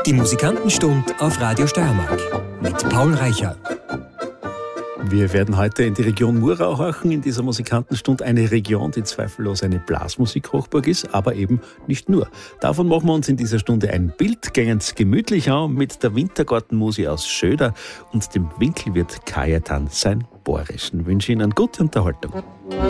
Die Musikantenstund auf Radio Steiermark mit Paul Reicher. Wir werden heute in die Region Murau horchen, in dieser Musikantenstund, eine Region, die zweifellos eine Blasmusik-Hochburg ist, aber eben nicht nur. Davon machen wir uns in dieser Stunde ein Bild, gängen's gemütlich an mit der Wintergartenmusi aus Schöder und dem Winkelwirt Kajetan sein Borischen. Ich wünsche Ihnen gute Unterhaltung.